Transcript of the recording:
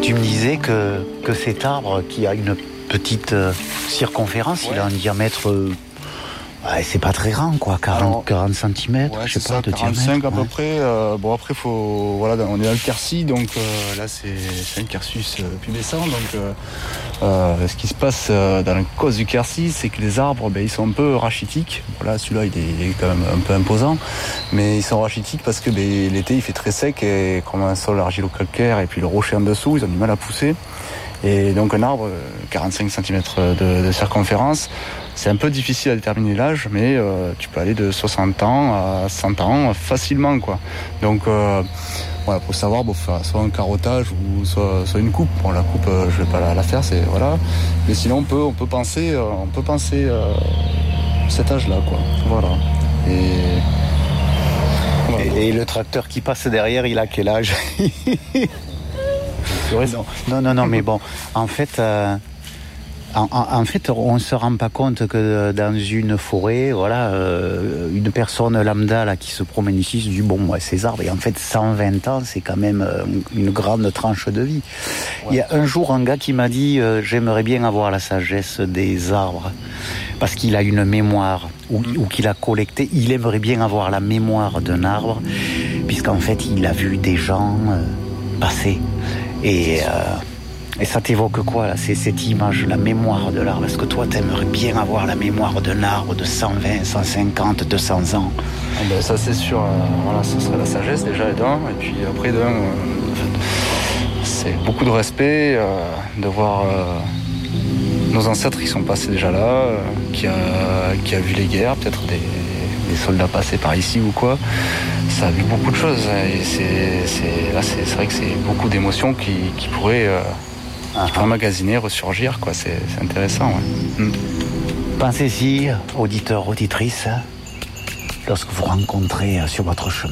Tu me disais que cet arbre qui a une petite circonférence, il a un diamètre... c'est pas très grand, quoi, 40 cm, ouais, je sais pas, ça, de 45 diamètre. à peu près. Bon, après, on est dans le Quercy, donc là, c'est un Quercus pubescent. Donc, ce qui se passe dans la cause du Quercy, c'est que les arbres, ils sont un peu rachitiques. Voilà, celui-là, il est quand même un peu imposant, mais ils sont rachitiques parce que l'été, il fait très sec et comme un sol argilo-calcaire et puis le rocher en dessous, ils ont du mal à pousser. Et donc un arbre, 45 cm de circonférence, c'est un peu difficile à déterminer l'âge, mais tu peux aller de 60 ans à 100 ans facilement, quoi. Donc voilà, pour savoir, faire soit un carottage ou soit une coupe. Bon, la coupe, je vais pas la faire, c'est voilà. Mais sinon, on peut penser cet âge-là, quoi. Voilà. Et le tracteur qui passe derrière, il a quel âge? Non, mais bon, en fait, on se rend pas compte que dans une forêt, voilà, une personne lambda là qui se promène ici se dit ces arbres, et en fait 120 ans, c'est quand même une grande tranche de vie. Ouais. Il y a un jour un gars qui m'a dit j'aimerais bien avoir la sagesse des arbres parce qu'il a une mémoire ou qu'il a collecté. Il aimerait bien avoir la mémoire d'un arbre puisqu'en fait il a vu des gens passer. Et ça t'évoque quoi, là? C'est cette image, la mémoire de l'arbre. Est-ce que toi, t'aimerais bien avoir la mémoire d'un arbre de 120, 150, 200 ans? Ça, c'est sûr. Voilà, ce serait la sagesse, déjà, d'un. Et puis après, c'est beaucoup de respect de voir nos ancêtres qui sont passés déjà là, qui a vu les guerres, peut-être des soldats passés par ici ou quoi. Ça a vu beaucoup de choses. Et c'est vrai que c'est beaucoup d'émotions qui pourraient emmagasiner, ressurgir, quoi. C'est intéressant, ouais. Pensez-y, auditeurs, auditrices, lorsque vous rencontrez sur votre chemin